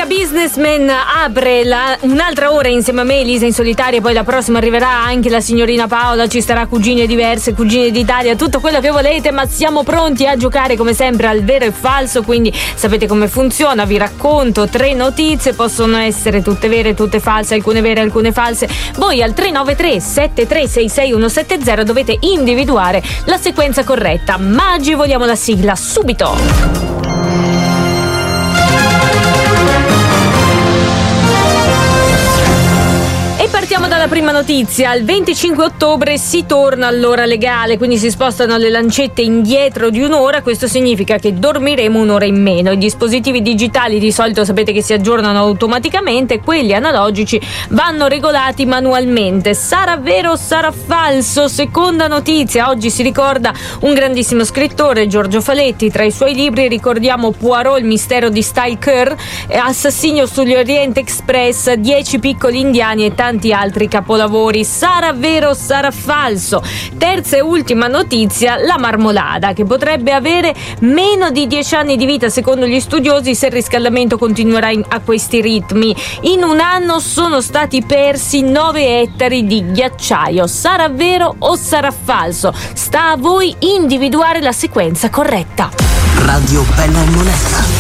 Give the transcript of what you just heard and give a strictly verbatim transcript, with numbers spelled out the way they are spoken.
Media Businessman apre la, un'altra ora insieme a me, Elisa in solitaria, poi la prossima arriverà anche la signorina Paola, ci starà Cugine Diverse, Cugine d'Italia, tutto quello che volete, ma siamo pronti a giocare come sempre al vero e falso, quindi sapete come funziona, vi racconto tre notizie, possono essere tutte vere, tutte false, alcune vere, alcune false. Voi al tre nove tre sette tre sei sei uno sette zero dovete individuare la sequenza corretta. Maggi, vogliamo la sigla subito. Partiamo dalla prima notizia. Il venticinque ottobre si torna all'ora legale, quindi si spostano le lancette indietro di un'ora. Questo significa che dormiremo un'ora in meno. I dispositivi digitali di solito sapete che si aggiornano automaticamente, quelli analogici vanno regolati manualmente. Sarà vero o sarà falso? Seconda notizia. Oggi si ricorda un grandissimo scrittore, Giorgio Faletti. Tra i suoi libri ricordiamo Poirot, il mistero di Style Kerr, Assassinio sugli Orient Express, Dieci piccoli indiani e tanti altri capolavori. Sarà vero o sarà falso? Terza e ultima notizia, la marmolada, che potrebbe avere meno di dieci anni di vita secondo gli studiosi se il riscaldamento continuerà in, a questi ritmi. In un anno sono stati persi nove ettari di ghiacciaio. Sarà vero o sarà falso? Sta a voi individuare la sequenza corretta. Radio Bella e Monella.